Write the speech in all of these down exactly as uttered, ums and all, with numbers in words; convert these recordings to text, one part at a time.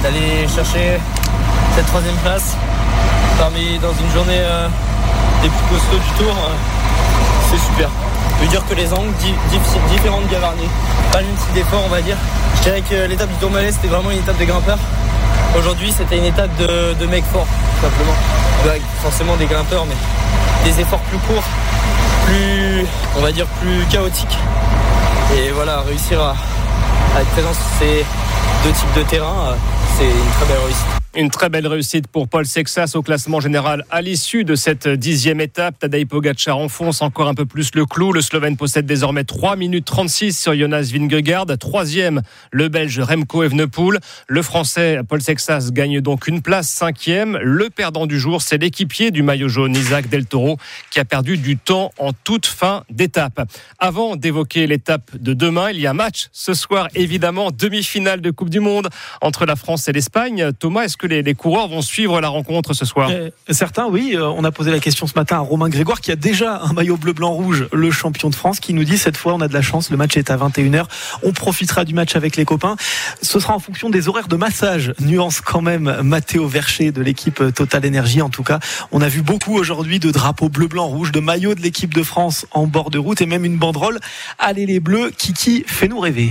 d'aller chercher cette troisième place parmi dans une journée euh, des plus costauds du tour. Euh, c'est super. Je veux dire que les angles di- di- différents de Gavarnie. Pas le même type d'effort, on va dire. Je dirais que l'étape du Tourmalet, c'était vraiment une étape de grimpeurs. Aujourd'hui, c'était une étape de, de mecs forts, tout simplement. Avec forcément des grimpeurs, mais des efforts plus courts, plus, on va dire, plus chaotiques. Et voilà, réussir à, à être présent sur ces deux types de terrain, c'est une très belle réussite. Une très belle réussite pour Paul Sexas au classement général à l'issue de cette dixième étape. Tadej Pogačar enfonce encore un peu plus le clou. Le Slovène possède désormais trois minutes trente-six sur Jonas Vingegaard. Troisième, le Belge Remco Evenepoel. Le Français Paul Sexas gagne donc une place, cinquième. Le perdant du jour, c'est l'équipier du maillot jaune, Isaac Del Toro, qui a perdu du temps en toute fin d'étape. Avant d'évoquer l'étape de demain, il y a un match ce soir, évidemment, demi-finale de Coupe du Monde entre la France et l'Espagne. Thomas, est-ce que les, les coureurs vont suivre la rencontre ce soir? euh, Certains, oui. Euh, on a posé la question ce matin à Romain Grégoire, qui a déjà un maillot bleu-blanc-rouge, le champion de France, qui nous dit cette fois on a de la chance, le match est à vingt et une heures. On profitera du match avec les copains. Ce sera en fonction des horaires de massage. Nuance quand même Matteo Vercher de l'équipe Total Energy. En tout cas, on a vu beaucoup aujourd'hui de drapeaux bleu-blanc-rouge, de maillots de l'équipe de France en bord de route et même une banderole. Allez les Bleus, Kiki, fais-nous rêver.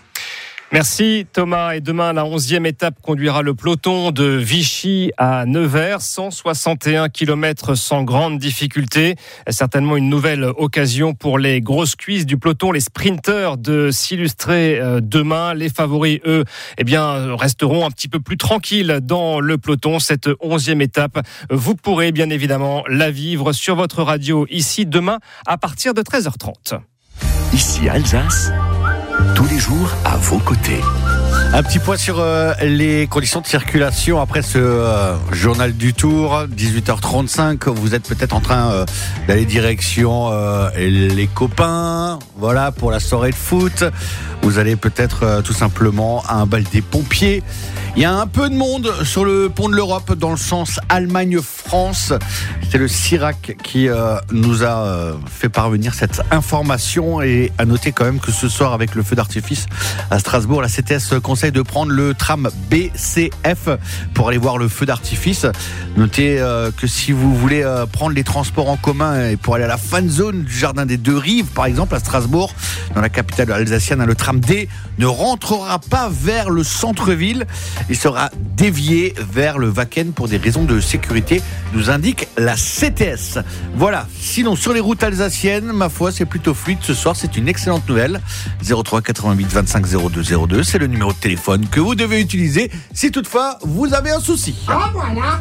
Merci Thomas. Et demain, la onzième étape conduira le peloton de Vichy à Nevers. cent soixante et un kilomètres sans grande difficulté. Certainement une nouvelle occasion pour les grosses cuisses du peloton, les sprinteurs, de s'illustrer demain. Les favoris, eux, eh bien, resteront un petit peu plus tranquilles dans le peloton. Cette onzième étape, vous pourrez bien évidemment la vivre sur votre radio ici demain à partir de treize heures trente. Ici Alsace, tous les jours à vos côtés. Un petit point sur euh, les conditions de circulation après ce euh, journal du Tour, dix-huit heures trente-cinq. Vous êtes peut-être en train euh, d'aller direction euh, les copains, voilà, pour la soirée de foot. Vous allez peut-être euh, tout simplement à un bal des pompiers. Il y a un peu de monde sur le pont de l'Europe dans le sens Allemagne-France. C'est le CIRAC qui euh, nous a euh, fait parvenir cette information, et à noter quand même que ce soir, avec le feu d'artifice à Strasbourg, la C T S conseille de prendre le tram B C F pour aller voir le feu d'artifice. Notez euh, que si vous voulez euh, prendre les transports en commun et pour aller à la fan zone du Jardin des Deux Rives, par exemple à Strasbourg, dans la capitale alsacienne, le tram D ne rentrera pas vers le centre-ville. Il sera dévié vers le Wacken pour des raisons de sécurité, nous indique la C T S. Voilà, sinon sur les routes alsaciennes, ma foi, c'est plutôt fluide ce soir, c'est une excellente nouvelle. zéro trois quatre-vingt-huit vingt-cinq zéro deux zéro deux, c'est le numéro de téléphone que vous devez utiliser si toutefois vous avez un souci. Ah voilà.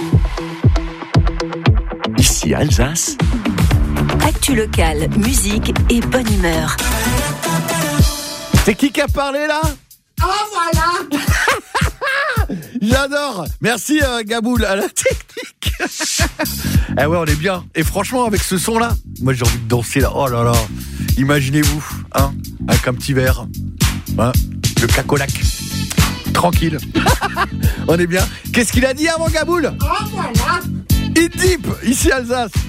Ici Alsace, actu locale, musique et bonne humeur. C'est qui qui a parlé là? Ah voilà. J'adore. Merci euh, Gaboul à la technique. Eh ouais, on est bien. Et franchement, avec ce son là, moi j'ai envie de danser là. Oh là là. Imaginez-vous, hein, avec un petit verre, hein, le cacolac. Tranquille. On est bien. Qu'est-ce qu'il a dit avant Gaboul? Ah voilà. Hit Deep, ici Alsace.